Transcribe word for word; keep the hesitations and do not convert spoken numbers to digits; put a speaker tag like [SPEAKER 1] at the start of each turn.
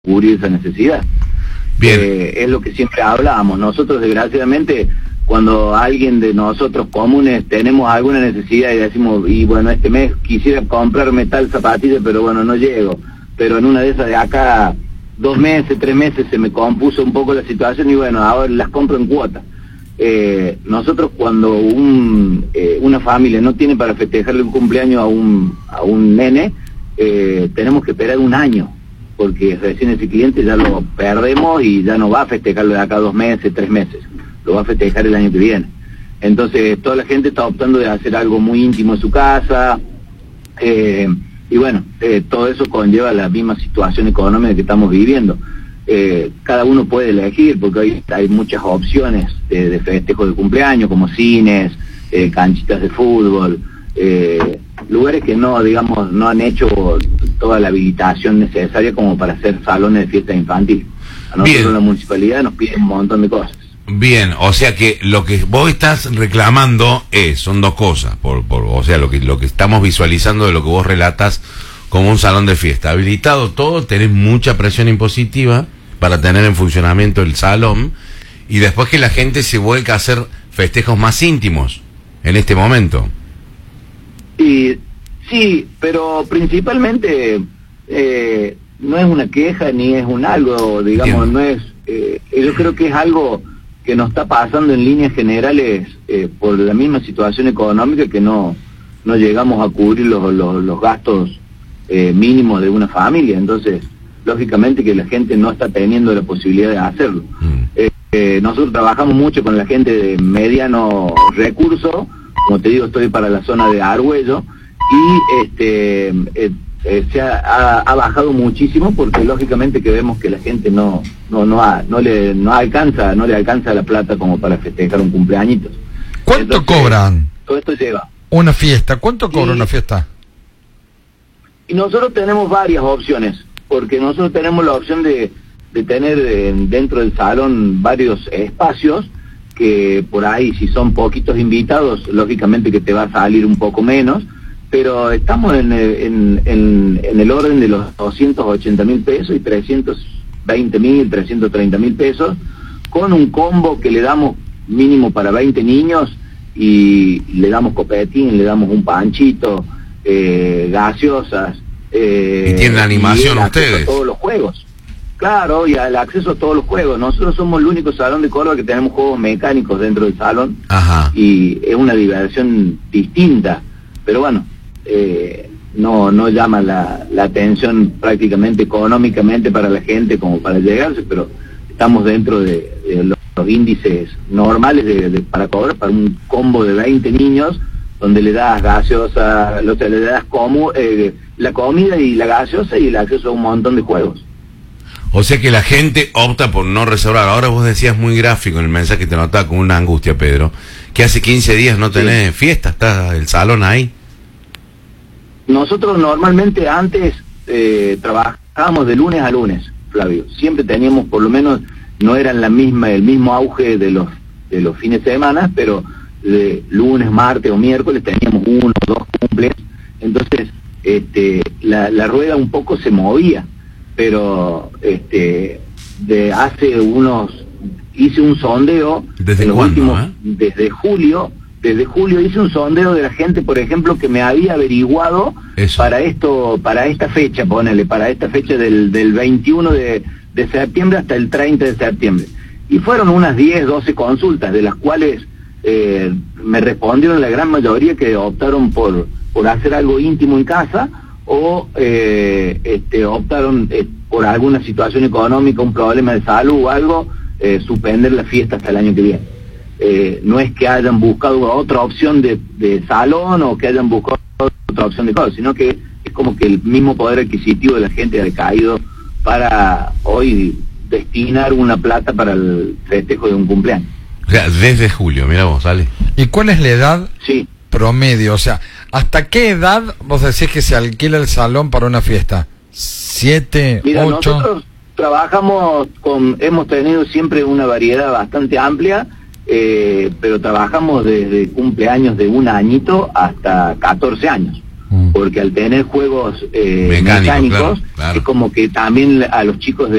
[SPEAKER 1] cubrir esa necesidad.
[SPEAKER 2] Bien.
[SPEAKER 1] Eh, es lo que siempre hablábamos. Nosotros, desgraciadamente, cuando alguien de nosotros comunes tenemos alguna necesidad y decimos, y bueno, este mes quisiera comprarme tal zapatilla, pero bueno, no llego. Pero en una de esas de acá, dos meses, tres meses, se me compuso un poco la situación y bueno, ahora las compro en cuota. Eh, nosotros cuando un, eh, una familia no tiene para festejarle un cumpleaños a un, a un nene, eh, tenemos que esperar un año, porque recién ese cliente ya lo perdemos y ya no va a festejarlo de acá dos meses, tres meses, lo va a festejar el año que viene. Entonces toda la gente está optando de hacer algo muy íntimo en su casa, eh, y bueno, eh, todo eso conlleva la misma situación económica que estamos viviendo. Eh, cada uno puede elegir, porque hoy hay muchas opciones de, de festejo de cumpleaños, como cines, eh, canchitas de fútbol, eh, lugares que no, digamos, no han hecho toda la habilitación necesaria como para hacer salones de fiesta infantil. A nosotros
[SPEAKER 2] Bien.
[SPEAKER 1] La municipalidad nos pide un montón de cosas.
[SPEAKER 2] Bien, o sea que lo que vos estás reclamando es, son dos cosas, por, por, o sea, lo que, lo que estamos visualizando de lo que vos relatas como un salón de fiesta. Habilitado todo, tenés mucha presión impositiva para tener en funcionamiento el salón, y después que la gente se vuelca a hacer festejos más íntimos en este momento.
[SPEAKER 1] Y sí, pero principalmente eh, no es una queja ni es un algo, digamos,
[SPEAKER 2] Entiendo.
[SPEAKER 1] no es, eh, yo creo que es algo que nos está pasando en líneas generales eh, por la misma situación económica, que no no llegamos a cubrir los, los, los gastos eh, mínimos de una familia. Entonces, lógicamente que la gente no está teniendo la posibilidad de hacerlo.
[SPEAKER 2] Mm.
[SPEAKER 1] Eh, eh, nosotros trabajamos mucho con la gente de mediano recurso, como te digo, estoy para la zona de Argüello, y este eh, eh, se ha, ha, ha bajado muchísimo, porque lógicamente que vemos que la gente no no no ha, no le no alcanza no le alcanza la plata como para festejar un cumpleañitos.
[SPEAKER 3] ¿Cuánto
[SPEAKER 1] Entonces,
[SPEAKER 3] cobran
[SPEAKER 1] todo esto lleva.
[SPEAKER 3] una fiesta? ¿Cuánto cobra
[SPEAKER 1] Y-
[SPEAKER 3] una fiesta?
[SPEAKER 1] Y nosotros tenemos varias opciones, porque nosotros tenemos la opción de, de tener eh, dentro del salón varios espacios, que por ahí, si son poquitos invitados, lógicamente que te va a salir un poco menos, pero estamos en, en, en, en el orden de los doscientos ochenta mil pesos y trescientos veinte mil, trescientos treinta mil pesos, con un combo que le damos mínimo para veinte niños, y le damos copetín, le damos un panchito, eh, gaseosas, eh,
[SPEAKER 2] Y tienen animación
[SPEAKER 1] y el acceso
[SPEAKER 2] ustedes.
[SPEAKER 1] a todos los juegos. Claro, y el acceso a todos los juegos. Nosotros somos el único salón de Córdoba que tenemos juegos mecánicos dentro del salón,
[SPEAKER 2] Ajá.
[SPEAKER 1] y es una diversión distinta, pero bueno, eh, no no llama la, la atención prácticamente económicamente para la gente como para llegarse, pero estamos dentro de, de los, los índices normales de, de, para cobrar para un combo de veinte niños, donde le das gaseosa, lo que le das como eh, la comida y la gaseosa y el acceso a un montón de juegos.
[SPEAKER 2] O sea que la gente opta por no reservar. Ahora vos decías muy gráfico en el mensaje, que te notaba con una angustia, Pedro, que hace quince días no tenés
[SPEAKER 1] Sí.
[SPEAKER 2] fiesta, está el salón ahí.
[SPEAKER 1] Nosotros normalmente antes eh, trabajábamos de lunes a lunes, Flavio. Siempre teníamos, por lo menos, no eran la misma el mismo auge de los de los fines de semana, pero de lunes, martes o miércoles teníamos uno o dos cumples. Entonces, este, la, la rueda un poco se movía, pero este, de hace unos hice un sondeo
[SPEAKER 2] ¿Desde
[SPEAKER 1] en los
[SPEAKER 2] cuándo,
[SPEAKER 1] últimos,
[SPEAKER 2] eh?
[SPEAKER 1] desde julio. Desde julio hice un sondeo de la gente, por ejemplo, que me había averiguado
[SPEAKER 2] Eso.
[SPEAKER 1] para esto, para esta fecha, ponele, para esta fecha del, del veintiuno de, de septiembre hasta el treinta de septiembre. Y fueron unas diez, doce consultas, de las cuales eh, me respondieron la gran mayoría que optaron por, por hacer algo íntimo en casa, o eh, este, optaron eh, por alguna situación económica, un problema de salud o algo, eh, suspender la fiesta hasta el año que viene. Eh, no es que hayan buscado otra opción de, de salón o que hayan buscado otra opción de cosas, sino que es como que el mismo poder adquisitivo de la gente ha decaído para hoy destinar una plata para el festejo de un cumpleaños.
[SPEAKER 2] O sea, desde julio, mira vos, sale.
[SPEAKER 3] ¿Y cuál es la edad
[SPEAKER 1] Sí,
[SPEAKER 3] promedio? O sea, ¿hasta qué edad vos decís que se alquila el salón para una fiesta? ¿Siete?
[SPEAKER 1] mira,
[SPEAKER 3] ¿Ocho?
[SPEAKER 1] nosotros trabajamos con, hemos tenido siempre una variedad bastante amplia, eh, pero trabajamos desde cumpleaños de un añito hasta catorce años. porque al tener juegos eh,
[SPEAKER 2] Mecánico,
[SPEAKER 1] mecánicos,
[SPEAKER 2] claro, claro.
[SPEAKER 1] es como que también a los chicos de